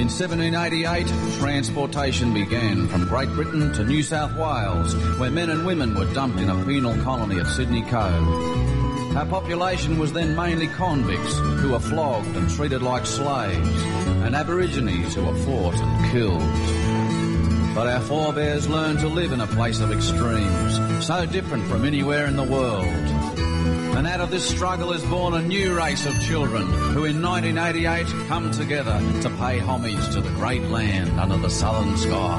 In 1788, transportation began from Great Britain to New South Wales, where men and women were dumped in a penal colony at Sydney Cove. Our population was then mainly convicts who were flogged and treated like slaves, and Aborigines who were fought and killed. But our forebears learned to live in a place of extremes, so different from anywhere in the world. And out of this struggle is born a new race of children who in 1988 come together to pay homage to the great land under the southern sky.